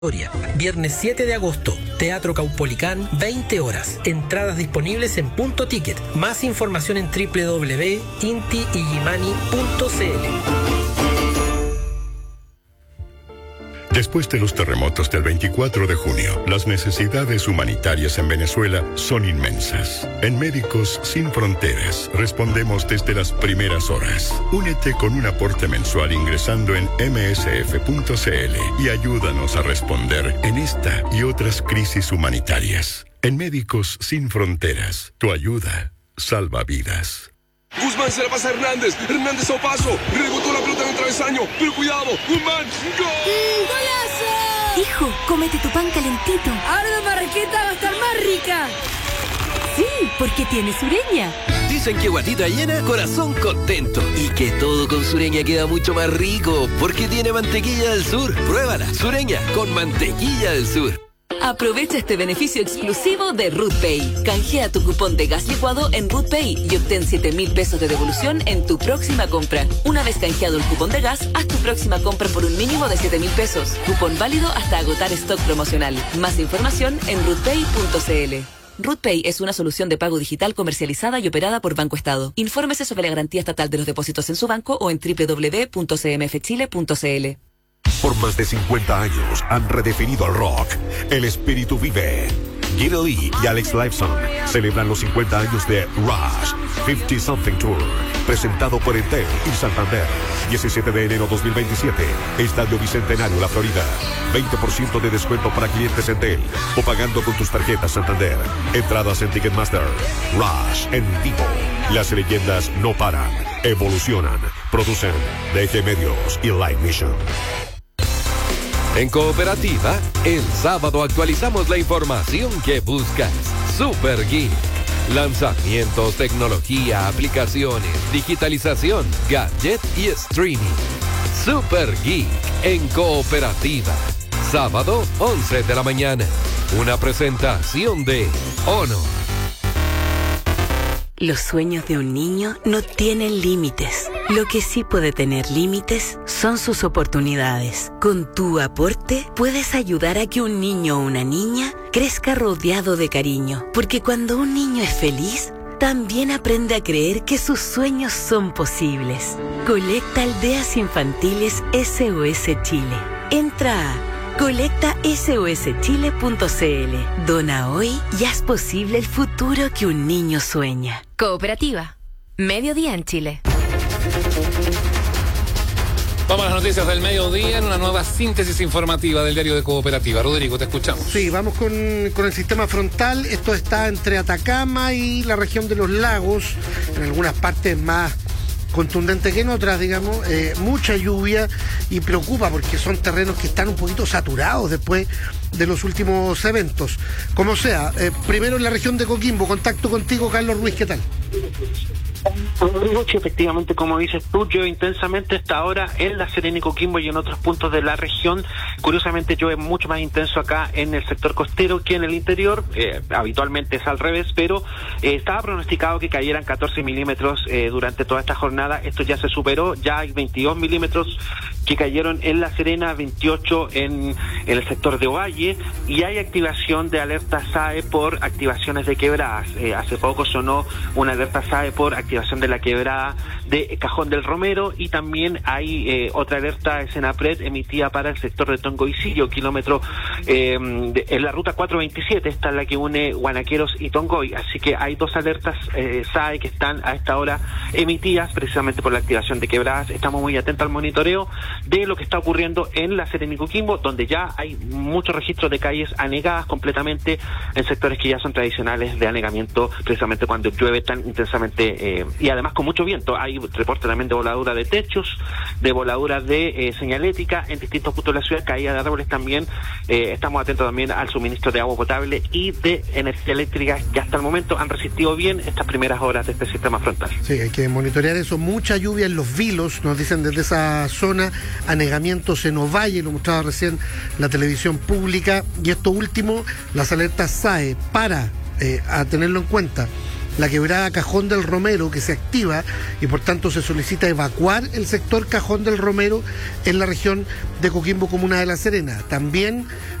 Viernes 7 de agosto, Teatro Caupolicán, 20 horas. Entradas disponibles en Punto Ticket. Más información en www.intiillimani.cl. Después de los terremotos del 24 de junio, las necesidades humanitarias en Venezuela son inmensas. En Médicos Sin Fronteras respondemos desde las primeras horas. Únete con un aporte mensual ingresando en msf.cl y ayúdanos a responder en esta y otras crisis humanitarias. En Médicos Sin Fronteras, tu ayuda salva vidas. Guzmán se la pasa a Hernández. Hernández a paso. Rebotó la pelota en el travesaño. Pero cuidado. Guzmán. ¡Gol! ¡Golazo! Hijo, cómete tu pan calentito. Ahora la marraqueta va a estar más rica. Sí, porque tiene Sureña. Dicen que guatita llena, corazón contento. Y que todo con Sureña queda mucho más rico. Porque tiene mantequilla del sur. Pruébala. Sureña con mantequilla del sur. Aprovecha este beneficio exclusivo de RootPay. Canjea tu cupón de gas licuado en RootPay y obtén 7.000 pesos de devolución en tu próxima compra. Una vez canjeado el cupón de gas, haz tu próxima compra por un mínimo de 7.000 pesos. Cupón válido hasta agotar stock promocional. Más información en rootpay.cl. RootPay es una solución de pago digital comercializada y operada por Banco Estado. Infórmese sobre la garantía estatal de los depósitos en su banco o en www.cmfchile.cl. Por más de 50 años han redefinido el rock. El espíritu vive. Guido Lee y Alex Lifeson celebran los 50 años de Rush 50 Something Tour, presentado por Entel y Santander. 17 de enero 2027, Estadio Bicentenario, La Florida. 20% de descuento para clientes Entel o pagando con tus tarjetas Santander. Entradas en Ticketmaster. Rush en vivo. Las leyendas no paran, evolucionan. Producen DG Medios y Live Mission. En Cooperativa, el sábado actualizamos la información que buscas. Super Geek. Lanzamientos, tecnología, aplicaciones, digitalización, gadget y streaming. Super Geek en Cooperativa. Sábado, 11 de la mañana. Una presentación de Ono. Los sueños de un niño no tienen límites. Lo que sí puede tener límites son sus oportunidades. Con tu aporte puedes ayudar a que un niño o una niña crezca rodeado de cariño. Porque cuando un niño es feliz, también aprende a creer que sus sueños son posibles. Colecta Aldeas Infantiles SOS Chile. Entra a colectasoschile.cl. Dona hoy y haz posible el futuro que un niño sueña. Cooperativa. Mediodía en Chile. Vamos a las noticias del mediodía en una nueva síntesis informativa del diario de Cooperativa. Rodrigo, te escuchamos. Sí, vamos con el sistema frontal. Esto está entre Atacama y la región de los lagos, en algunas partes más contundente que en otras, digamos, mucha lluvia y preocupa porque son terrenos que están un poquito saturados después de los últimos eventos. Como sea, primero en la región de Coquimbo, contacto contigo, Carlos Ruiz, ¿qué tal? Rodrigo, sí, efectivamente, como dices tú, llueve intensamente hasta ahora en La Serena y Coquimbo y en otros puntos de la región. Curiosamente llueve mucho más intenso acá en el sector costero que en el interior. Habitualmente es al revés, pero estaba pronosticado que cayeran 14 milímetros durante toda esta jornada. Esto ya se superó, ya hay 22 milímetros que cayeron en La Serena, 28 en el sector de Ovalle, y hay activación de alerta SAE por activaciones de quebradas. Hace poco sonó una alerta SAE por activación de la quebrada de Cajón del Romero, y también hay otra alerta de Senapred emitida para el sector de Tongoycillo, kilómetro en la ruta 427, esta es la que une Guanaqueros y Tongoy, así que hay dos alertas SAE que están a esta hora emitidas precisamente por la activación de quebradas. Estamos muy atentos al monitoreo de lo que está ocurriendo en La Serena y Coquimbo, donde ya hay muchos registros de calles anegadas completamente en sectores que ya son tradicionales de anegamiento, precisamente cuando llueve tan intensamente y además con mucho viento. Hay reporte también de voladura de techos, de voladura de señalética en distintos puntos de la ciudad, caída de árboles también. Estamos atentos también al suministro de agua potable y de energía eléctrica, que hasta el momento han resistido bien estas primeras horas de este sistema frontal. Sí, hay que monitorear eso. Mucha lluvia en los Vilos, nos dicen desde esa zona, anegamientos en Ovalle, lo mostraba recién la televisión pública, y esto último, las alertas SAE, para a tenerlo en cuenta. la quebrada Cajón del Romero, que se activa y por tanto se solicita evacuar el sector Cajón del Romero en la región de Coquimbo, comuna de La Serena. También